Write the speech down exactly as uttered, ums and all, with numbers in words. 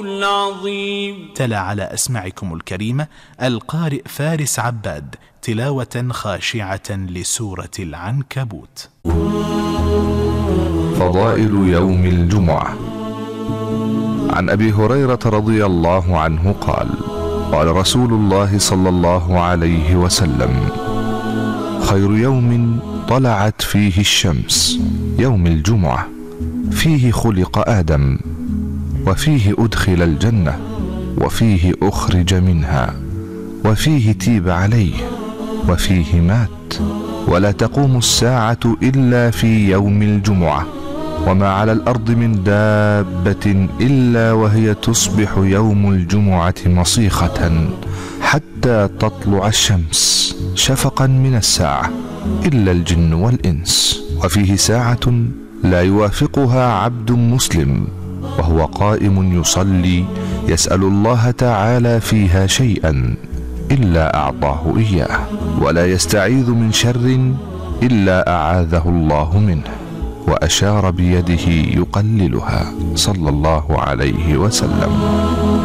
العظيم. تلا على أسماعكم الكريمة القارئ فارس عباد تلاوة خاشعة لسورة العنكبوت. فضائل يوم الجمعة. عن أبي هريرة رضي الله عنه قال: قال رسول الله صلى الله عليه وسلم: خير يوم طلعت فيه الشمس يوم الجمعة، فيه خلق آدم، وفيه أدخل الجنة، وفيه أخرج منها، وفيه تيب عليه، وفيه مات. ولا تقوم الساعة إلا في يوم الجمعة، وما على الأرض من دابة إلا وهي تصبح يوم الجمعة مصيخة حتى تطلع الشمس شفقا من الساعة، إلا الجن والإنس. وفيه ساعة لا يوافقها عبد مسلم وهو قائم يصلي يسأل الله تعالى فيها شيئا إلا أعطاه إياه، ولا يستعيذ من شر إلا أعاذه الله منه، وأشار بيده يقللها صلى الله عليه وسلم.